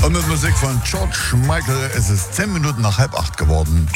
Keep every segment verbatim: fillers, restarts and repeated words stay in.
Und mit Musik von George Michael, es ist zehn Minuten nach halb acht geworden.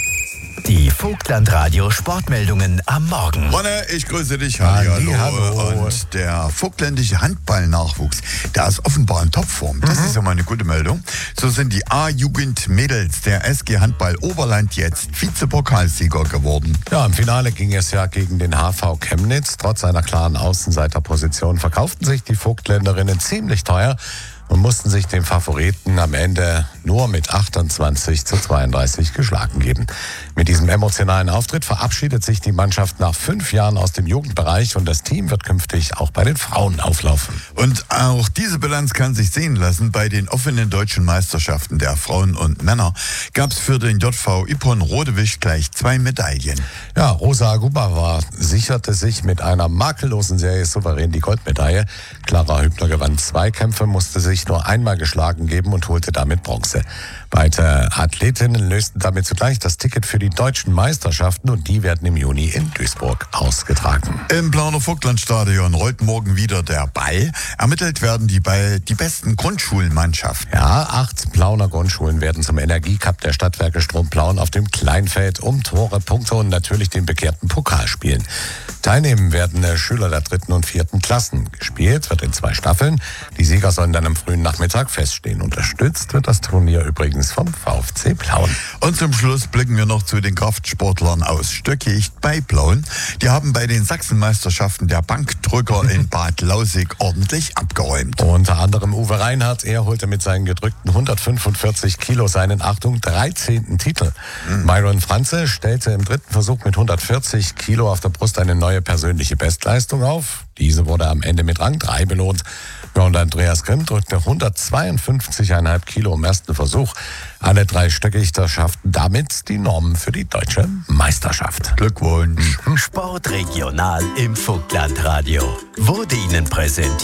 Die Vogtlandradio Sportmeldungen am Morgen. Ronne, ich grüße dich, hallo. Hallo. Und der vogtländische Handballnachwuchs, der ist offenbar in Topform. Das mhm. ist ja mal eine gute Meldung. So sind die A-Jugend-Mädels der S G Handball Oberland jetzt Vizepokalsieger geworden. Ja, im Finale ging es ja gegen den H V Chemnitz. Trotz einer klaren Außenseiterposition verkauften sich die Vogtländerinnen ziemlich teuer und mussten sich dem Favoriten am Ende nur mit achtundzwanzig zu zweiunddreißig geschlagen geben. Mit diesem emotionalen Auftritt verabschiedet sich die Mannschaft nach fünf Jahren aus dem Jugendbereich und das Team wird künftig auch bei den Frauen auflaufen. Und auch diese Bilanz kann sich sehen lassen. Bei den offenen deutschen Meisterschaften der Frauen und Männer gab es für den J V Ippon Rodewisch gleich zwei Medaillen. Ja, Rosa Agubava sicherte sich mit einer makellosen Serie souverän die Goldmedaille. Clara Hübner gewann zwei Kämpfe, musste sich nur einmal geschlagen geben und holte damit Bronze. Beide Athletinnen lösten damit zugleich das Ticket für die deutschen Meisterschaften und die werden im Juni in Duisburg ausgetragen. Im Plauner Vogtlandstadion rollt morgen wieder der Ball. Ermittelt werden die bei die besten Grundschulmannschaften. Ja, acht Plauner Grundschulen werden zum Energiecup der Stadtwerke Strom-Plauen auf dem Kleinfeld um Tore, Punkte und natürlich den begehrten Pokal spielen. Teilnehmen werden Schüler der dritten und vierten Klassen. Gespielt wird in zwei Staffeln. Die Sieger sollen dann am frühen Nachmittag feststehen. Unterstützt wird das Turnier übrigens vom VfC Plauen. Und zum Schluss blicken wir noch zu den Kraftsportlern aus Stöckicht bei Plauen. Die haben bei den Sachsenmeisterschaften der Bankdrücker in Bad Lausick ordentlich abgeräumt. Unter anderem Uwe Reinhardt, er holte mit seinen gedrückten hundertfünfundvierzig Kilo seinen, Achtung, dreizehnten Titel. Mhm. Myron Franze stellte im dritten Versuch mit hundertvierzig Kilo auf der Brust eine neue persönliche Bestleistung auf. Diese wurde am Ende mit Rang drei belohnt. Ja, und Andreas Grimm drückte hundertzweiundfünfzig Komma fünf Kilo im ersten Versuch. Alle drei Stöckichter schafften damit die Normen für die deutsche Meisterschaft. Glückwunsch. Sportregional im Vogtlandradio wurde Ihnen präsentiert